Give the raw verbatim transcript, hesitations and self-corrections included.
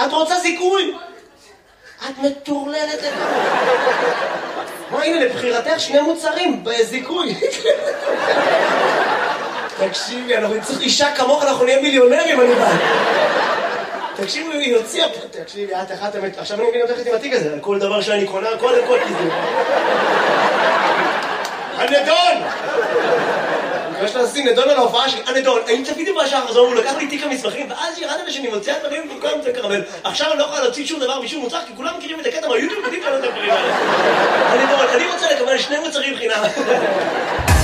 את רוצה זיכוי? את מטורללת את... מה, הנה, לבחירתך שני מוצרים בזיכוי. תקשיבי, אנחנו נצטרך אישה כמוך, אנחנו נהיה מיליונרים, אני בא. תקשיבי, היא הוציאה פה, תקשיבי, את אחת המת... עכשיו אני מבין אותך עם התיק הזה, על כל דבר שאני קונה, קודם כל תזדו. הנדון! אני חושב לשים נדון על ההופעה שלי, הנדון, האם צפיתי בשעה חזור, הוא לקח לי תיק המסמכים, ואז ירד אלה שאני מוציאה דברים במקום זה קרמל. עכשיו אני לא יכולה להוציא שום דבר משום מוצר, כי כולם מכירים את הקטע מהיוטיוב, יודעים כאלה את הדברים האלה. הנדון, אני רוצה לקבל שני מוצרים חינם.